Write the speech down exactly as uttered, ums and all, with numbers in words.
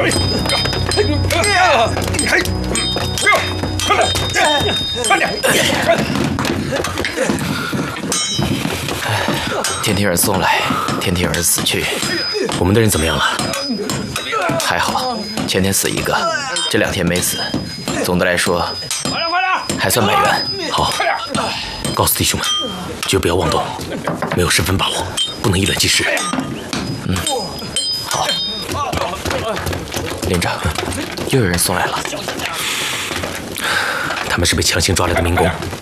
慢点！ 天梯儿送来，天梯儿死去。 我们的人怎么样了？ 还好，前天死一个，这两天没死。总的来说， 快点，快点！ 还算满员。 好， 快点！ 告诉弟兄们，绝不要妄动，没有十分把握，不能以卵击石。 嗯，好。连长，又有人送来了。 他们是被强行抓来的民工，